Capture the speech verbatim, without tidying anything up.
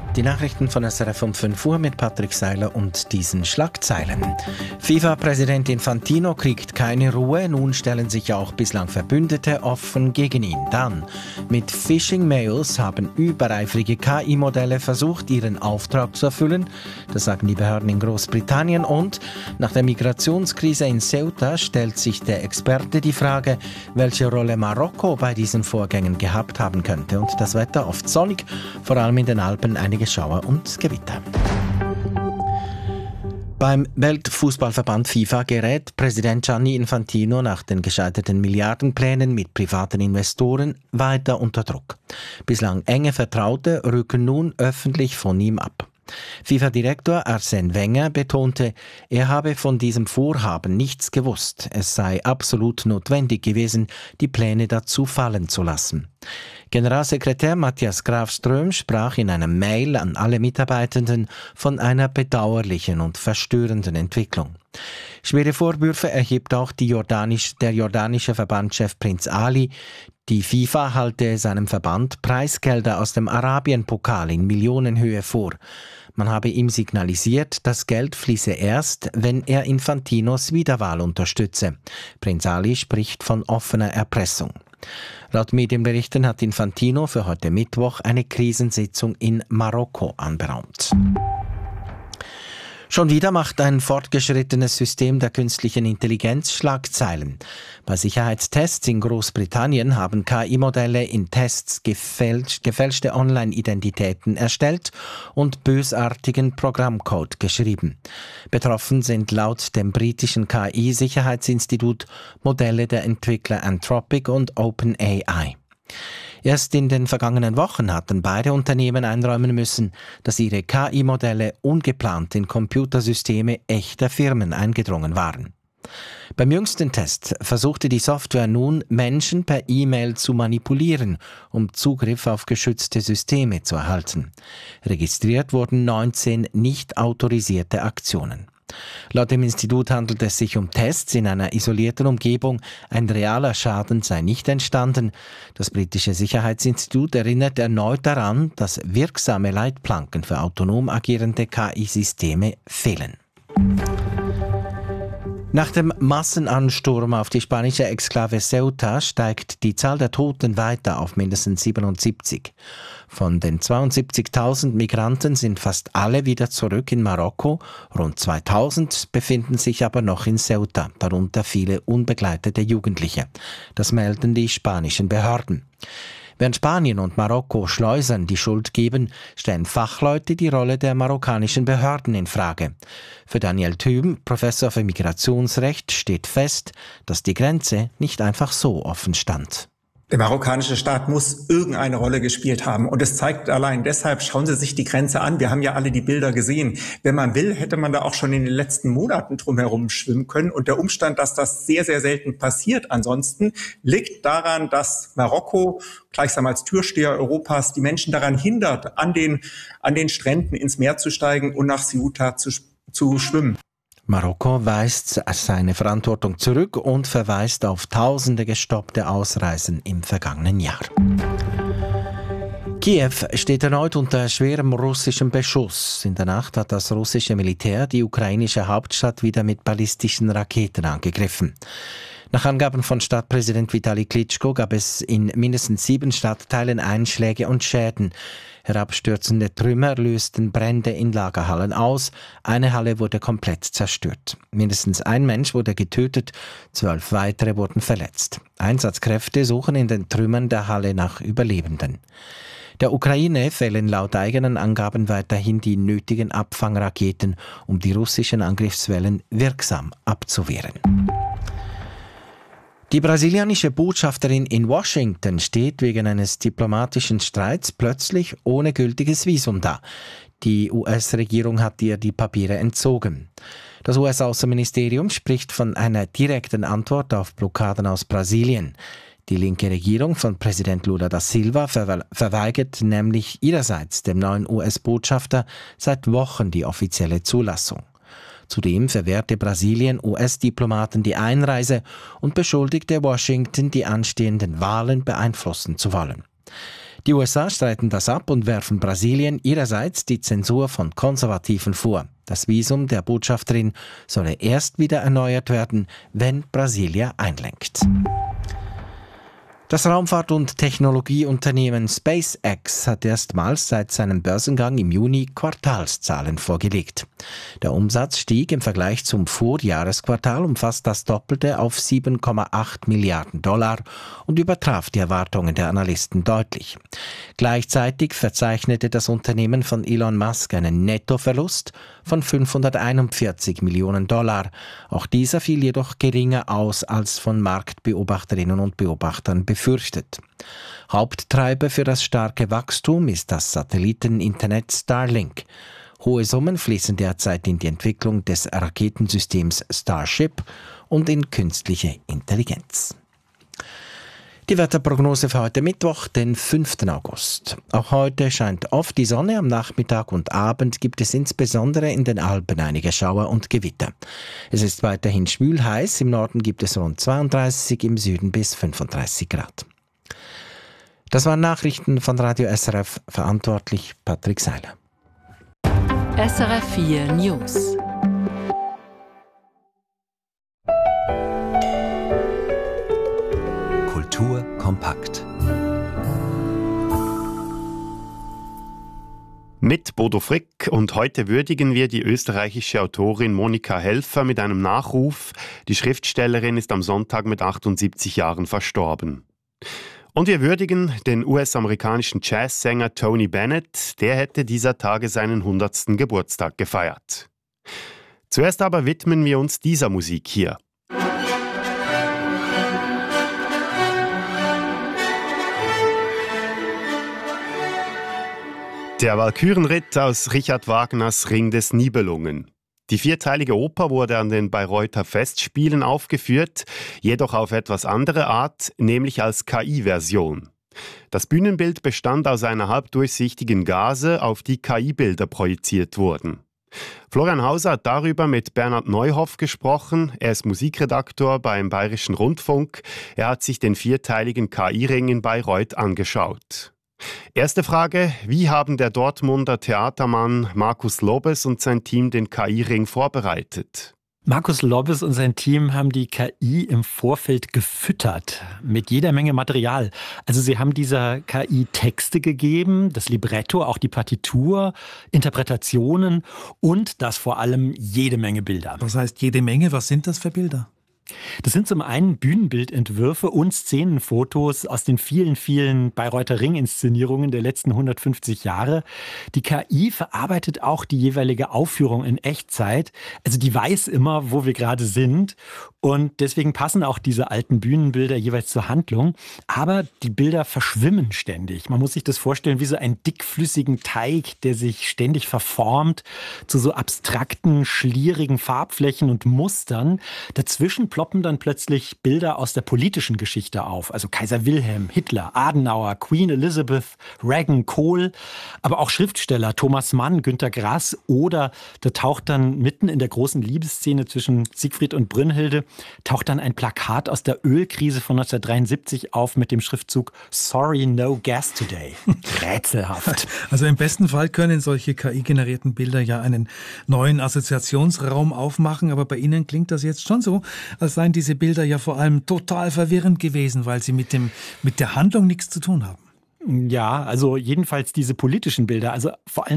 Die Nachrichten von S R F um fünf Uhr mit Patrick Seiler und diesen Schlagzeilen. FIFA-Präsident Infantino kriegt keine Ruhe. Nun stellen sich auch bislang Verbündete offen gegen ihn. Dann, mit Phishing-Mails haben übereifrige K I-Modelle versucht, ihren Auftrag zu erfüllen. Das sagen die Behörden in Großbritannien. Und nach der Migrationskrise in Ceuta stellt sich der Experte die Frage, welche Rolle Marokko bei diesen Vorgängen gehabt haben könnte. Und das Wetter oft sonnig, vor allem in den Alpen einige Schauer und Gewitter. Beim Weltfußballverband FIFA gerät Präsident Gianni Infantino nach den gescheiterten Milliardenplänen mit privaten Investoren weiter unter Druck. Bislang enge Vertraute rücken nun öffentlich von ihm ab. FIFA-Direktor Arsène Wenger betonte, er habe von diesem Vorhaben nichts gewusst. Es sei absolut notwendig gewesen, die Pläne dazu fallen zu lassen. Generalsekretär Matthias Grafström sprach in einer Mail an alle Mitarbeitenden von einer bedauerlichen und verstörenden Entwicklung. Schwere Vorwürfe erhebt auch die Jordanisch, der jordanische Verbandschef Prinz Ali. Die FIFA halte seinem Verband Preisgelder aus dem Arabien-Pokal in Millionenhöhe vor. Man habe ihm signalisiert, das Geld fließe erst, wenn er Infantinos Wiederwahl unterstütze. Prinz Ali spricht von offener Erpressung. Laut Medienberichten hat Infantino für heute Mittwoch eine Krisensitzung in Marokko anberaumt. Schon wieder macht ein fortgeschrittenes System der künstlichen Intelligenz Schlagzeilen. Bei Sicherheitstests in Großbritannien haben K I-Modelle in Tests gefälscht, gefälschte Online-Identitäten erstellt und bösartigen Programmcode geschrieben. Betroffen sind laut dem britischen K I-Sicherheitsinstitut Modelle der Entwickler Anthropic und OpenAI. Erst in den vergangenen Wochen hatten beide Unternehmen einräumen müssen, dass ihre K I-Modelle ungeplant in Computersysteme echter Firmen eingedrungen waren. Beim jüngsten Test versuchte die Software nun, Menschen per E-Mail zu manipulieren, um Zugriff auf geschützte Systeme zu erhalten. Registriert wurden neunzehn nicht autorisierte Aktionen. Laut dem Institut handelt es sich um Tests in einer isolierten Umgebung. Ein realer Schaden sei nicht entstanden. Das britische Sicherheitsinstitut erinnert erneut daran, dass wirksame Leitplanken für autonom agierende K I-Systeme fehlen. Nach dem Massenansturm auf die spanische Exklave Ceuta steigt die Zahl der Toten weiter auf mindestens siebenundsiebzig. Von den zweiundsiebzigtausend Migranten sind fast alle wieder zurück in Marokko. Rund zweitausend befinden sich aber noch in Ceuta, darunter viele unbegleitete Jugendliche. Das melden die spanischen Behörden. Während Spanien und Marokko Schleusern die Schuld geben, stellen Fachleute die Rolle der marokkanischen Behörden in Frage. Für Daniel Thüm, Professor für Migrationsrecht, steht fest, dass die Grenze nicht einfach so offen stand. Der marokkanische Staat muss irgendeine Rolle gespielt haben. Und es zeigt allein deshalb, schauen Sie sich die Grenze an. Wir haben ja alle die Bilder gesehen. Wenn man will, hätte man da auch schon in den letzten Monaten drumherum schwimmen können. Und der Umstand, dass das sehr, sehr selten passiert ansonsten, liegt daran, dass Marokko gleichsam als Türsteher Europas die Menschen daran hindert, an den, an den Stränden ins Meer zu steigen und nach Ceuta zu, zu schwimmen. Marokko weist seine Verantwortung zurück und verweist auf tausende gestoppte Ausreisen im vergangenen Jahr. Kiew steht erneut unter schwerem russischem Beschuss. In der Nacht hat das russische Militär die ukrainische Hauptstadt wieder mit ballistischen Raketen angegriffen. Nach Angaben von Stadtpräsident Vitali Klitschko gab es in mindestens sieben Stadtteilen Einschläge und Schäden. Herabstürzende Trümmer lösten Brände in Lagerhallen aus. Eine Halle wurde komplett zerstört. Mindestens ein Mensch wurde getötet, zwölf weitere wurden verletzt. Einsatzkräfte suchen in den Trümmern der Halle nach Überlebenden. Der Ukraine fehlen laut eigenen Angaben weiterhin die nötigen Abfangraketen, um die russischen Angriffswellen wirksam abzuwehren. Die brasilianische Botschafterin in Washington steht wegen eines diplomatischen Streits plötzlich ohne gültiges Visum da. Die U S-Regierung hat ihr die Papiere entzogen. Das U S-Außenministerium spricht von einer direkten Antwort auf Blockaden aus Brasilien. Die linke Regierung von Präsident Lula da Silva ver- verweigert nämlich ihrerseits dem neuen U S-Botschafter seit Wochen die offizielle Zulassung. Zudem verwehrte Brasilien U S-Diplomaten die Einreise und beschuldigte Washington, die anstehenden Wahlen beeinflussen zu wollen. Die U S A streiten das ab und werfen Brasilien ihrerseits die Zensur von Konservativen vor. Das Visum der Botschafterin solle erst wieder erneuert werden, wenn Brasilia einlenkt. Das Raumfahrt- und Technologieunternehmen SpaceX hat erstmals seit seinem Börsengang im Juni Quartalszahlen vorgelegt. Der Umsatz stieg im Vergleich zum Vorjahresquartal um fast das Doppelte auf sieben Komma acht Milliarden Dollar und übertraf die Erwartungen der Analysten deutlich. Gleichzeitig verzeichnete das Unternehmen von Elon Musk einen Nettoverlust von fünfhunderteinundvierzig Millionen Dollar. Auch dieser fiel jedoch geringer aus als von Marktbeobachterinnen und Beobachtern befürchtet. Haupttreiber für das starke Wachstum ist das Satelliteninternet Starlink. Hohe Summen fließen derzeit in die Entwicklung des Raketensystems Starship und in künstliche Intelligenz. Die Wetterprognose für heute Mittwoch, den fünften August. Auch heute scheint oft die Sonne, am Nachmittag und Abend gibt es insbesondere in den Alpen einige Schauer und Gewitter. Es ist weiterhin schwül heiß, im Norden gibt es rund zweiunddreißig, im Süden bis fünfunddreißig Grad. Das waren Nachrichten von Radio S R F, verantwortlich Patrick Seiler. S R F vier News. Kultur kompakt. Mit Bodo Frick und heute würdigen wir die österreichische Autorin Monika Helfer mit einem Nachruf. Die Schriftstellerin ist am Sonntag mit achtundsiebzig Jahren verstorben. Und wir würdigen den U S-amerikanischen Jazzsänger Tony Bennett. Der hätte dieser Tage seinen hundertsten Geburtstag gefeiert. Zuerst aber widmen wir uns dieser Musik hier. Der Walkürenritt aus Richard Wagners Ring des Nibelungen. Die vierteilige Oper wurde an den Bayreuther Festspielen aufgeführt, jedoch auf etwas andere Art, nämlich als K I-Version. Das Bühnenbild bestand aus einer halbdurchsichtigen Gase, auf die K I-Bilder projiziert wurden. Florian Hauser hat darüber mit Bernhard Neuhoff gesprochen. Er ist Musikredaktor beim Bayerischen Rundfunk. Er hat sich den vierteiligen K I-Ring in Bayreuth angeschaut. Erste Frage: Wie haben der Dortmunder Theatermann Markus Lobbes und sein Team den K I-Ring vorbereitet? Markus Lobbes und sein Team haben die K I im Vorfeld gefüttert mit jeder Menge Material. Also sie haben dieser K I Texte gegeben, das Libretto, auch die Partitur, Interpretationen und das vor allem jede Menge Bilder. Was heißt jede Menge? Was sind das für Bilder? Das sind zum einen Bühnenbildentwürfe und Szenenfotos aus den vielen, vielen Bayreuther Ring-Inszenierungen der letzten hundertfünfzig Jahre. Die K I verarbeitet auch die jeweilige Aufführung in Echtzeit. Also die weiß immer, wo wir gerade sind. Und deswegen passen auch diese alten Bühnenbilder jeweils zur Handlung. Aber die Bilder verschwimmen ständig. Man muss sich das vorstellen wie so einen dickflüssigen Teig, der sich ständig verformt zu so abstrakten, schlierigen Farbflächen und Mustern. Dazwischen ploppen dann plötzlich Bilder aus der politischen Geschichte auf. Also Kaiser Wilhelm, Hitler, Adenauer, Queen Elizabeth, Reagan, Kohl, aber auch Schriftsteller Thomas Mann, Günter Grass, oder da taucht dann mitten in der großen Liebesszene zwischen Siegfried und Brünnhilde, taucht dann ein Plakat aus der Ölkrise von neunzehnhundertdreiundsiebzig auf mit dem Schriftzug Sorry, no gas today. Rätselhaft. Also im besten Fall können solche K I-generierten Bilder ja einen neuen Assoziationsraum aufmachen, aber bei Ihnen klingt das jetzt schon so, als seien diese Bilder ja vor allem total verwirrend gewesen, weil sie mit dem, mit der Handlung nichts zu tun haben. Ja, also jedenfalls diese politischen Bilder, also vor allem